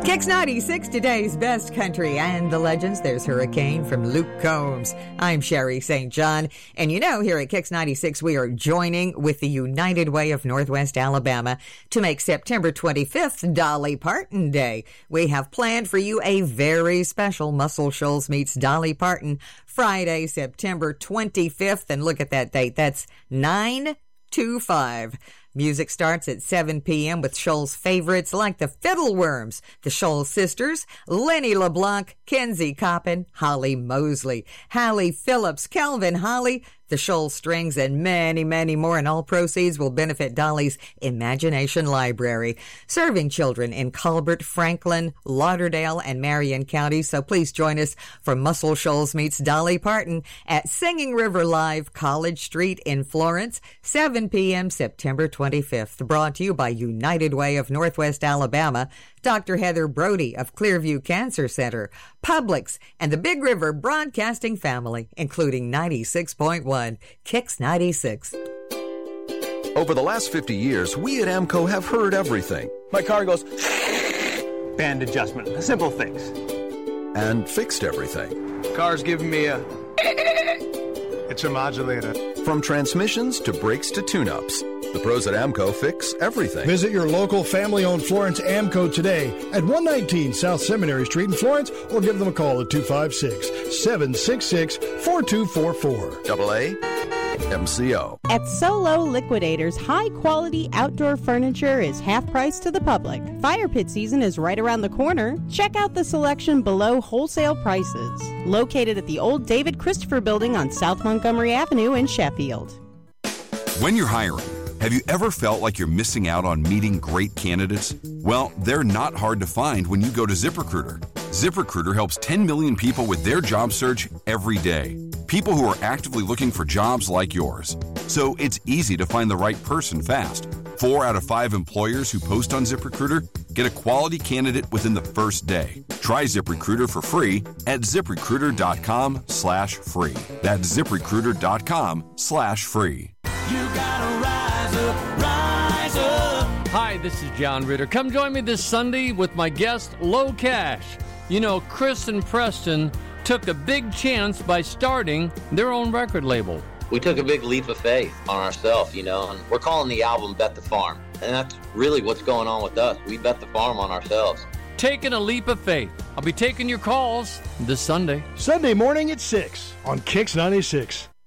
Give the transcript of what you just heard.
Kix 96, today's best country and the legends. There's Hurricane from Luke Combs. I'm Sherry St. John. And you know, here at Kix 96, we are joining with the United Way of Northwest Alabama to make September 25th Dolly Parton Day. We have planned for you a very special Muscle Shoals meets Dolly Parton Friday, September 25th. And look at that date. That's 9/25. Music starts at 7 p.m. with Shoals favorites like the Fiddleworms, the Shoals Sisters, Lenny LeBlanc, Kenzie Coppin, Holly Mosley, Hallie Phillips, Calvin Holly, the Shoals Strings, and many, many more. And all proceeds will benefit Dolly's Imagination Library, serving children in Colbert, Franklin, Lauderdale, and Marion counties. So please join us for Muscle Shoals meets Dolly Parton at Singing River Live, College Street in Florence, 7 p.m. September 25th. Brought to you by United Way of Northwest Alabama, Dr. Heather Brody of Clearview Cancer Center, Publix, and the Big River Broadcasting family, including 96.1 Kix 96. Over the last 50 years, we at AMCO have heard everything. My car goes band adjustment, simple things. And fixed everything. Car's giving me a it's a modulator. From transmissions to brakes to tune-ups, the pros at AMCO fix everything. Visit your local family-owned Florence AMCO today at 119 South Seminary Street in Florence, or give them a call at 256-766-4244. AA MCO. At Solo Liquidators, high-quality outdoor furniture is half price to the public. Fire pit season is right around the corner. Check out the selection below wholesale prices. Located at the old David Christopher Building on South Montgomery Avenue in Sheffield. When you're hiring, have you ever felt like you're missing out on meeting great candidates? Well, they're not hard to find when you go to ZipRecruiter. ZipRecruiter helps 10 million people with their job search every day. People who are actively looking for jobs like yours. So it's easy to find the right person fast. 4 out of 5 employers who post on ZipRecruiter get a quality candidate within the first day. Try ZipRecruiter for free at ZipRecruiter.com/free. That's ZipRecruiter.com/free. You gotta rise up, rise up. Hi, this is John Ritter. Come join me this Sunday with my guest, Low Cash. You know, Chris and Preston took a big chance by starting their own record label. We took a big leap of faith on ourselves, you know, and we're calling the album Bet the Farm. And that's really what's going on with us. We bet the farm on ourselves. Taking a leap of faith. I'll be taking your calls this Sunday. Sunday morning at 6 on Kix 96.